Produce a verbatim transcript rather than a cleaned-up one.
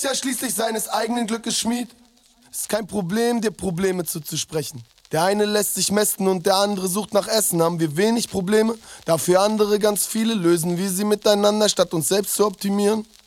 Ja, schließlich seines eigenen Glückes Schmied. Ist kein Problem, dir Probleme zuzusprechen. Der eine lässt sich mästen und der andere sucht nach Essen. Haben wir wenig Probleme, dafür andere ganz viele. Lösen wir sie miteinander, statt uns selbst zu optimieren.